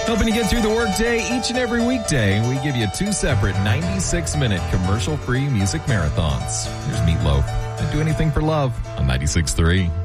Helping you get through the workday each and every weekday, we give you 2 separate 96-minute commercial-free music marathons. Here's Meatloaf and Do Anything for Love on 96.3.